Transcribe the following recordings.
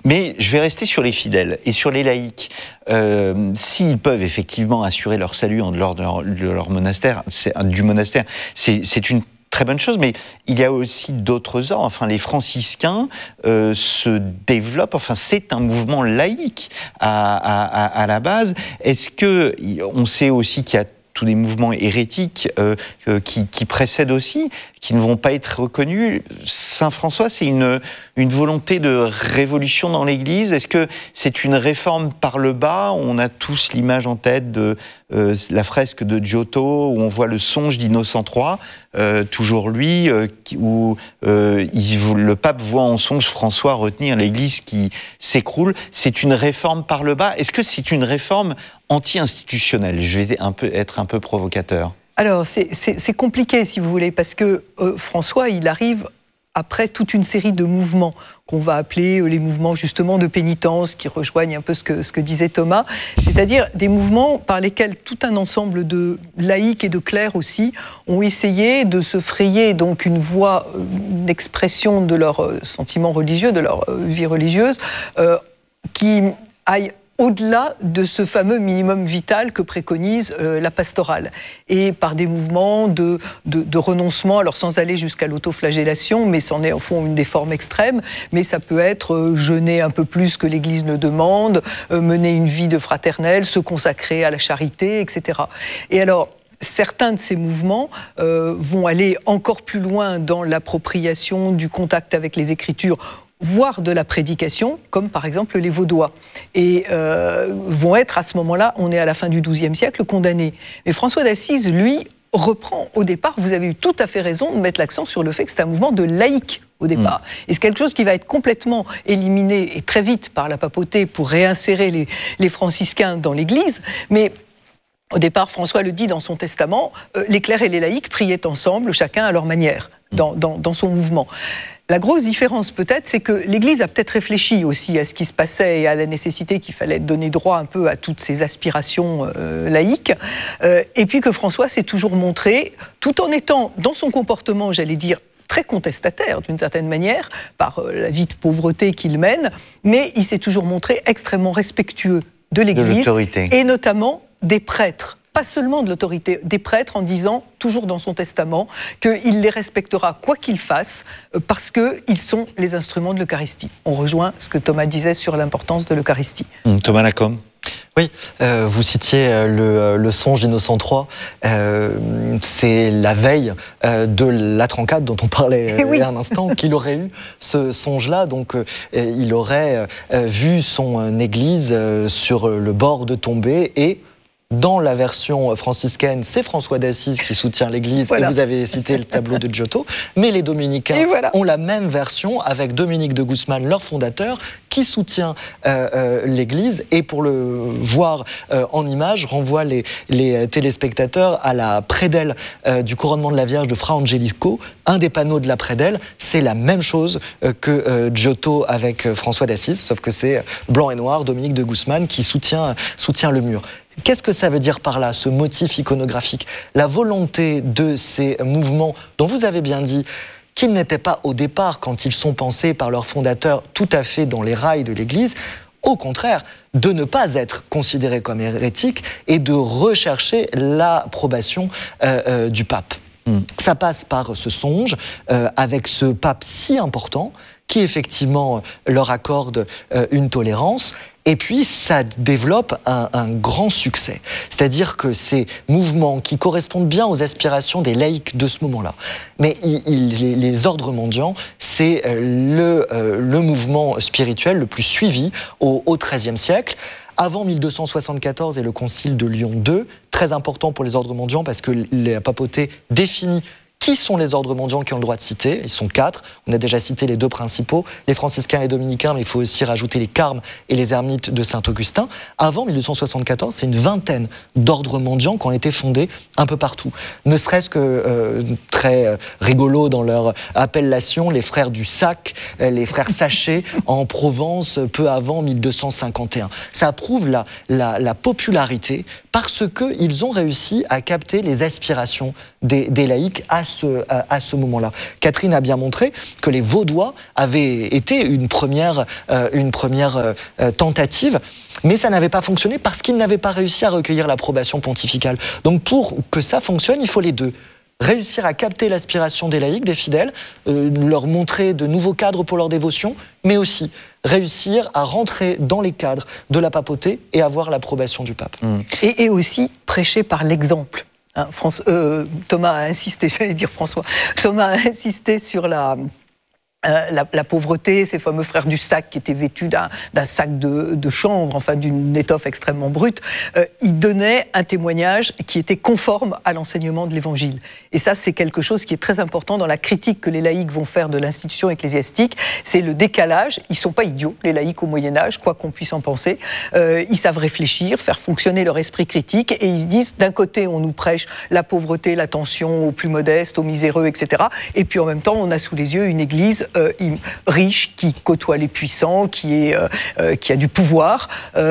Mais je vais rester sur les fidèles et sur les laïcs. S'ils peuvent effectivement assurer leur salut en dehors de leur monastère, du monastère, c'est une très bonne chose, mais il y a aussi d'autres ordres. Enfin, les franciscains se développent. Enfin, c'est un mouvement laïque à la base. Est-ce que on sait aussi qu'il y a tous des mouvements hérétiques qui précèdent aussi, qui ne vont pas être reconnus. Saint François, c'est une volonté de révolution dans l'Église. Est-ce que c'est une réforme par le bas? On a tous l'image en tête de la fresque de Giotto, où on voit le songe d'Innocent III, toujours lui, où le pape voit en songe François retenir l'Église qui s'écroule. C'est une réforme par le bas. Est-ce que c'est une réforme anti-institutionnelle? Je vais être un peu provocateur. Alors, c'est compliqué, si vous voulez, parce que François, il arrive après toute une série de mouvements qu'on va appeler les mouvements justement de pénitence, qui rejoignent un peu ce que disait Thomas, c'est-à-dire des mouvements par lesquels tout un ensemble de laïcs et de clercs aussi ont essayé de se frayer donc une voie, une expression de leurs sentiments religieux, de leur vie religieuse, qui aille au-delà de ce fameux minimum vital que préconise la pastorale. Et par des mouvements de renoncement, alors sans aller jusqu'à l'autoflagellation, mais c'en est au fond une des formes extrêmes, mais ça peut être jeûner un peu plus que l'Église ne demande, mener une vie de fraternelle, se consacrer à la charité, etc. Et alors, certains de ces mouvements vont aller encore plus loin dans l'appropriation du contact avec les Écritures, voire de la prédication, comme par exemple les Vaudois, et vont être à ce moment-là, on est à la fin du XIIe siècle, condamnés. Mais François d'Assise, lui, reprend au départ, vous avez eu tout à fait raison de mettre l'accent sur le fait que c'est un mouvement de laïcs au départ. Et c'est quelque chose qui va être complètement éliminé, et très vite, par la papauté pour réinsérer les franciscains dans l'Église, mais au départ, François le dit dans son testament, les clercs et les laïcs priaient ensemble, chacun à leur manière, dans son mouvement. La grosse différence peut-être, c'est que l'Église a peut-être réfléchi aussi à ce qui se passait et à la nécessité qu'il fallait donner droit un peu à toutes ces aspirations laïques, et puis que François s'est toujours montré, tout en étant dans son comportement, j'allais dire, très contestataire d'une certaine manière, par la vie de pauvreté qu'il mène, mais il s'est toujours montré extrêmement respectueux de l'Église, et notamment des prêtres. Pas seulement de l'autorité, des prêtres, en disant, toujours dans son testament, qu'il les respectera quoi qu'ils fassent, parce qu'ils sont les instruments de l'Eucharistie. On rejoint ce que Thomas disait sur l'importance de l'Eucharistie. Thomas Lacombe. Oui, vous citiez le songe d'Innocent III. C'est la veille de l'A34 dont on parlait il y a un instant, qu'il aurait eu ce songe-là. Donc, il aurait vu son église sur le bord de tomber, et dans la version franciscaine, c'est François d'Assise qui soutient l'Église, voilà. Et vous avez cité le tableau de Giotto, mais les dominicains ont la même version avec Dominique de Guzman, leur fondateur, qui soutient l'Église. Et pour le voir en image, renvoie les téléspectateurs à la prédelle du couronnement de la Vierge de Fra Angelico. Un des panneaux de la prédelle, c'est la même chose que Giotto avec François d'Assise, sauf que c'est blanc et noir, Dominique de Guzman qui soutient le mur. Qu'est-ce que ça veut dire par là, ce motif iconographique? La volonté de ces mouvements, dont vous avez bien dit qu'ils n'étaient pas au départ, quand ils sont pensés par leurs fondateurs, tout à fait dans les rails de l'Église, au contraire, de ne pas être considérés comme hérétiques et de rechercher l'approbation du pape. Ça passe par ce songe, avec ce pape si important, qui effectivement leur accorde une tolérance. Et puis, ça développe un grand succès. C'est-à-dire que ces mouvements qui correspondent bien aux aspirations des laïcs de ce moment-là. Mais les ordres mendiants, c'est le mouvement spirituel le plus suivi au XIIIe siècle. Avant 1274 et le concile de Lyon II, très important pour les ordres mendiants parce que la papauté définit qui sont les ordres mendiants qui ont le droit de citer. Ils sont 4. On a déjà cité les 2 principaux, les franciscains et les dominicains, mais il faut aussi rajouter les carmes et les ermites de Saint-Augustin. Avant 1274, c'est une vingtaine d'ordres mendiants qui ont été fondés un peu partout. Ne serait-ce que très rigolo dans leur appellation, les frères du sac, les frères Sachet en Provence, peu avant 1251. Ça prouve la popularité parce qu'ils ont réussi à capter les aspirations des laïcs à ce moment-là. Catherine a bien montré que les Vaudois avaient été une première tentative, mais ça n'avait pas fonctionné parce qu'ils n'avaient pas réussi à recueillir l'approbation pontificale. Donc pour que ça fonctionne, il faut les deux. Réussir à capter l'aspiration des laïcs, des fidèles, leur montrer de nouveaux cadres pour leur dévotion, mais aussi réussir à rentrer dans les cadres de la papauté et avoir l'approbation du pape. Et aussi prêcher par l'exemple. Hein, Thomas a insisté, j'allais dire François, Thomas a insisté sur la pauvreté, ces fameux frères du sac qui étaient vêtus d'un sac de chanvre, enfin d'une étoffe extrêmement brute, ils donnaient un témoignage qui était conforme à l'enseignement de l'Évangile. Et ça, c'est quelque chose qui est très important dans la critique que les laïcs vont faire de l'institution ecclésiastique, c'est le décalage. Ils ne sont pas idiots, les laïcs au Moyen-Âge, quoi qu'on puisse en penser. Ils savent réfléchir, faire fonctionner leur esprit critique, et ils se disent, d'un côté, on nous prêche la pauvreté, l'attention aux plus modestes, aux miséreux, etc. Et puis en même temps, on a sous les yeux une église riche, qui côtoie les puissants, qui a du pouvoir.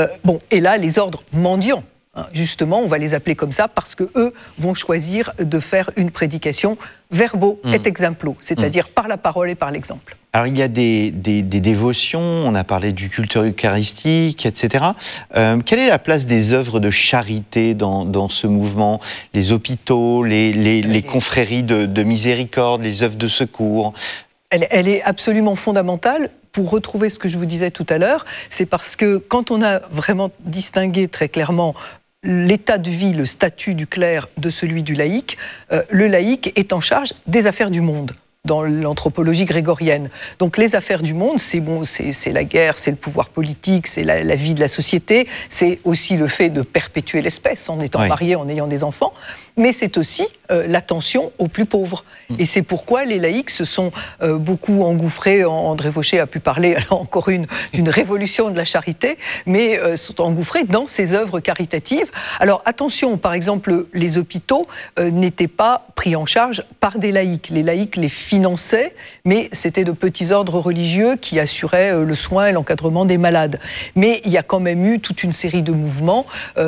Et là, les ordres mendiants, justement, on va les appeler comme ça, parce qu'eux vont choisir de faire une prédication verbo et exemplo, c'est-à-dire par la parole et par l'exemple. Alors, il y a des dévotions, on a parlé du culte eucharistique, etc. Quelle est la place des œuvres de charité dans ce mouvement? Les hôpitaux, les confréries de miséricorde, les œuvres de secours? Elle est absolument fondamentale. Pour retrouver ce que je vous disais tout à l'heure, c'est parce que quand on a vraiment distingué très clairement l'état de vie, le statut du clerc de celui du laïc, le laïc est en charge des affaires du monde dans l'anthropologie grégorienne. Donc les affaires du monde, c'est la guerre, c'est le pouvoir politique, c'est la vie de la société, c'est aussi le fait de perpétuer l'espèce en étant marié, en ayant des enfants, mais c'est aussi l'attention aux plus pauvres. Et c'est pourquoi les laïcs se sont beaucoup engouffrés, André Vaucher a pu parler encore d'une révolution de la charité, mais sont engouffrés dans ces œuvres caritatives. Alors attention, par exemple, les hôpitaux n'étaient pas pris en charge par des laïcs. Les laïcs les finançaient, mais c'était de petits ordres religieux qui assuraient le soin et l'encadrement des malades. Mais il y a quand même eu toute une série de mouvements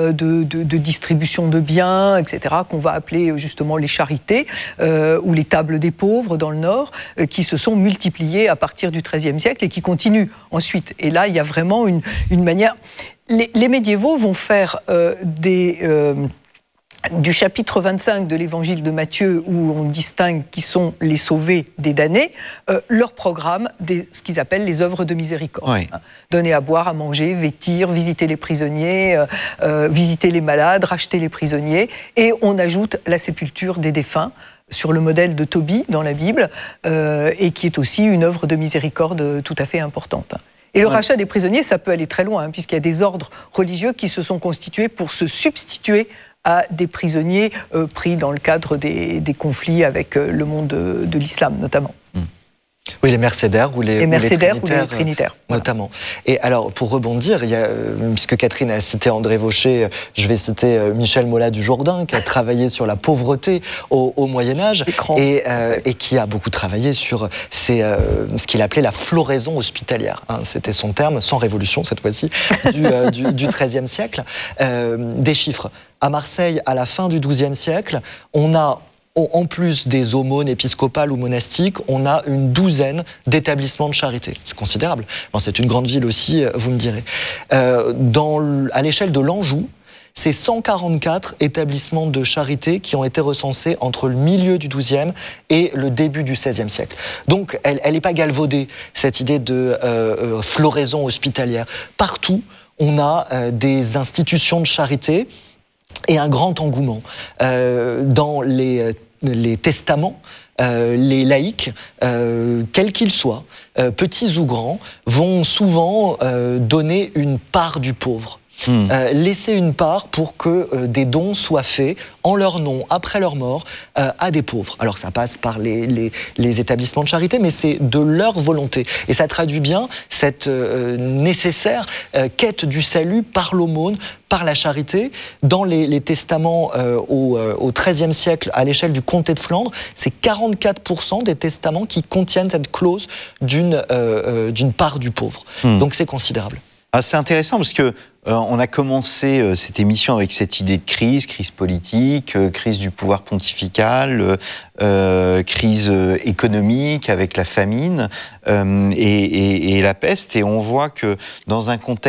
de distribution de biens, etc., qu'on va appeler justement les charités ou les tables des pauvres dans le Nord, qui se sont multipliées à partir du XIIIe siècle et qui continuent ensuite. Et là, il y a vraiment une manière... Les médiévaux vont faire du chapitre 25 de l'évangile de Matthieu, où on distingue qui sont les sauvés des damnés, leur programme, ce qu'ils appellent les œuvres de miséricorde. Oui. Donner à boire, à manger, vêtir, visiter les prisonniers, visiter les malades, racheter les prisonniers, et on ajoute la sépulture des défunts, sur le modèle de Tobie dans la Bible, et qui est aussi une œuvre de miséricorde tout à fait importante. Et le rachat des prisonniers, ça peut aller très loin, puisqu'il y a des ordres religieux qui se sont constitués pour se substituer à des prisonniers pris dans le cadre des conflits avec le monde de l'islam, notamment. Oui, les mercédaires ou les trinitaires, notamment. Voilà. Et alors, pour rebondir, puisque Catherine a cité André Vaucher, je vais citer Michel Mola du Jourdain, qui a travaillé sur la pauvreté au Moyen-Âge et qui a beaucoup travaillé sur ce qu'il appelait la floraison hospitalière. C'était son terme, sans révolution cette fois-ci, du XIIIe siècle. Des chiffres. À Marseille, à la fin du XIIe siècle, on a, en plus des aumônes épiscopales ou monastiques, on a une douzaine d'établissements de charité. C'est considérable. Bon, c'est une grande ville aussi, vous me direz. À l'échelle de l'Anjou, c'est 144 établissements de charité qui ont été recensés entre le milieu du XIIe et le début du XVIe siècle. Donc, elle n'est pas galvaudée, cette idée de floraison hospitalière. Partout, on a des institutions de charité et un grand engouement. Dans les testaments, les laïcs, quels qu'ils soient, petits ou grands, vont souvent donner une part du pauvre. Laisser une part pour que des dons soient faits en leur nom, après leur mort, à des pauvres. Alors ça passe par les établissements de charité, mais c'est de leur volonté. Et ça traduit bien cette nécessaire quête du salut par l'aumône, par la charité. Dans les testaments au XIIIe siècle, à l'échelle du comté de Flandre, c'est 44% des testaments qui contiennent cette clause d'une part du pauvre. Donc c'est considérable. Ah, c'est intéressant parce que on a commencé cette émission avec cette idée de crise politique, crise du pouvoir pontifical, crise économique avec la famine et la peste. Et on voit que dans un contexte